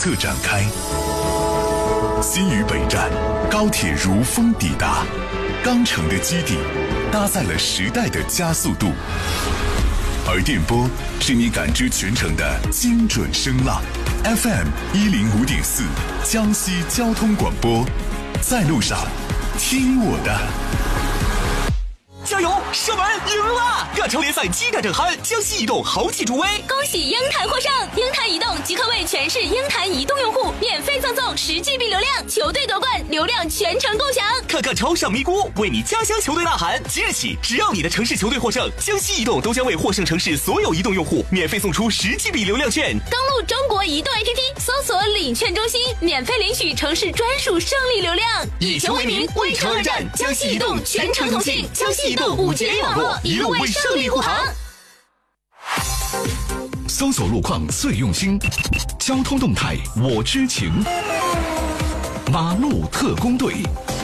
侧展开。新余北站，高铁如风抵达，钢城的基地搭载了时代的加速度，而电波是你感知全程的精准声浪。FM 105.4，江西交通广播，在路上听我的。 加油！射门赢了！亚超联赛激战正酣，江西移动豪气助威， 恭喜鹰潭获胜！鹰潭移动即刻为全市鹰潭移动用户免费赠送10GB 流量，球队夺冠，流量全程共享。 看看超上咪咕，为你家乡球队呐喊！即日起，只要你的城市球队获胜，江西移动都将为获胜城市所有移动用户免费送出10GB 流量券。 登录中国移动 APP， 搜索领券中心，免费领取城市专属胜利流量。 以球为名，为城而战，江西移动全程同庆，江西移动5G网络一路为胜利护航。 搜索路况最用心，交通动态我知情。马路特工队。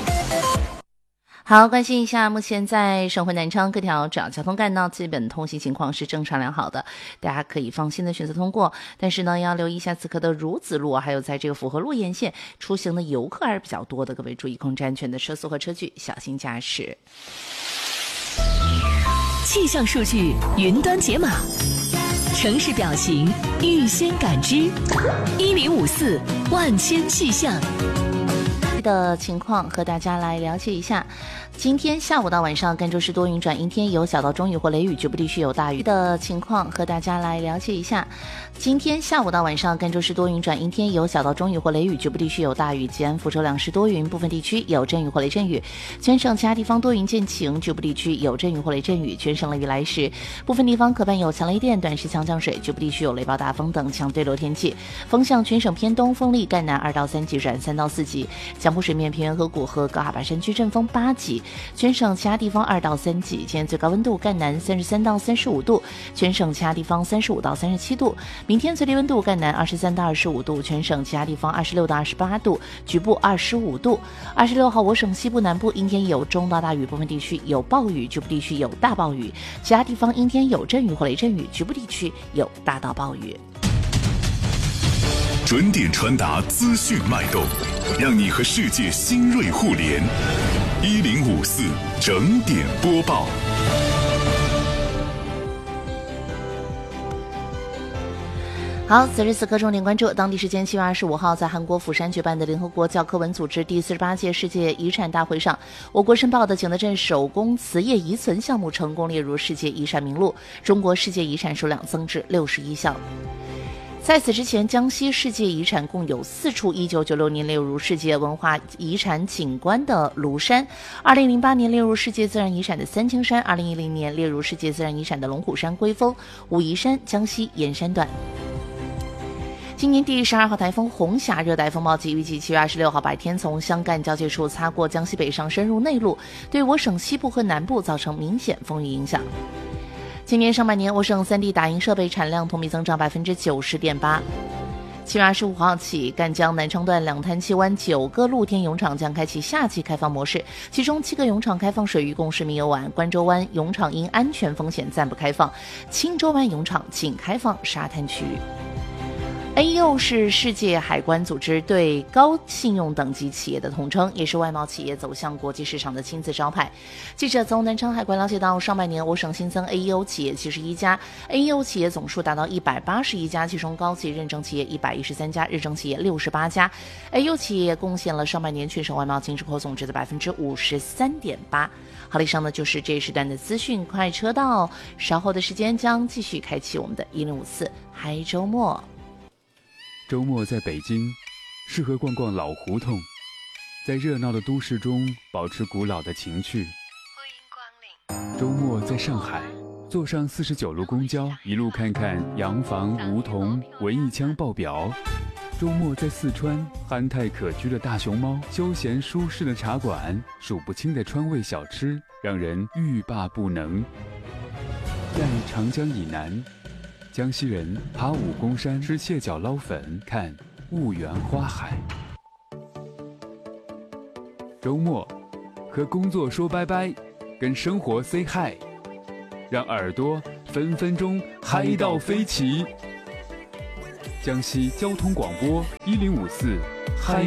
好，关心一下目前在省会南昌各条主要交通干道基本通行情况是正常良好的，大家可以放心的选择通过。但是呢，要留意一下此刻的孺子路，还有在这个府河路沿线出行的游客还是比较多的，各位注意控制安全的车速和车距，小心驾驶。 气象数据云端解码，城市表情预先感知，1054万千气象的情况和大家来了解一下。今天下午到晚上，赣州市多云转阴天，有小到中雨或雷雨，局部地区有大雨的情况和大家来了解一下。今天下午到晚上，赣州市多云转阴天，有小到中雨或雷雨，局部地区有大雨。吉安、福州两市多云，部分地区有阵雨或雷阵雨。全省其他地方多云见晴，局部地区有阵雨或雷阵雨。全省雷雨来时，部分地方可伴有强雷电、短时强降水，局部地区有雷暴大风等强对流天气。风向全省偏东，风力赣南2到3级转3到4级。江浦水面平原河谷和高海拔山区阵风8级。全省其他地方2到3级。今天最高温度赣南33到35度，全省其他地方35到37度。明天最低温度赣南23到25度，全省其他地方26到28度，局部25度。26号我省西部南部阴天有中到大雨，部分地区有暴雨，局部地区有大暴雨。其他地方阴天有阵雨或雷阵雨，局部地区有大到暴雨。 准点传达资讯脉动，让你和世界新锐互联。1054整点播报。 好，此时此刻重点关注当地时间7月25号，在韩国釜山举办的联合国教科文组织第48届世界遗产大会上，我国申报的景德镇手工瓷业遗存项目成功列入世界遗产名录，中国世界遗产数量增至61项。在此之前，江西世界遗产共有4处1996年列入世界文化遗产景观的庐山，2008年列入世界自然遗产的三清山，2010年列入世界自然遗产的龙虎山龟峰、武夷山、江西盐山段。今年第12号台风红霞热带风暴季预计7月26号白天从湘赣交界处擦过江西北上，深入内陆，对我省西部和南部造成明显风雨影响。今年上半年，我省3D 打印设备产量同比增长90.8%。7月25号起，赣江南昌段两滩7湾9个露天泳场将开启夏季开放模式，其中7个泳场开放水域供市民游玩。关州湾泳场因安全风险暂不开放，青州湾泳场仅开放沙滩区域。AEO 是世界海关组织对高信用等级企业的统称，也是外贸企业走向国际市场的亲自招牌。记者从南昌海关了解到，上半年我省新增 AEO 企业71家，AEO 企业总数达到181家，其中高级认证企业113家，认证企业68家。AEO 企业贡献了上半年全省外贸进出口总值的53.8%。好了，以上呢就是这一时段的资讯快车道，稍后的时间将继续开启我们的1054嗨周末。 周末在北京，适合逛逛老胡同，在热闹的都市中保持古老的情趣。 欢迎光临。 周末在上海，坐上49路公交，一路看看洋房、梧桐、文艺腔爆表。周末在四川，憨态可掬的大熊猫，休闲舒适的茶馆，数不清的川味小吃，让人欲罢不能。在长江以南，江西人爬武功山，吃蟹脚捞粉，看婺源花海。周末和工作说拜拜，跟生活 say hi， 让耳朵分分钟嗨到飞起。 江西交通广播1054嗨